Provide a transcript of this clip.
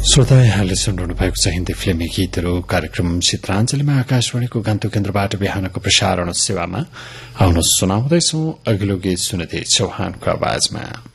श्रोता यहाँले सुनिरहनु भएको छ हिन्दी फिल्मी गीतहरू कार्यक्रम चित्राञ्जलीमा आकाशवाणीको गान्तोक केन्द्रबाट बिहानको प्रसारण सेवामा आउन सुनाउँदैछौ अघिल्लो गीत सुनिधे चौहानको आवाजमा।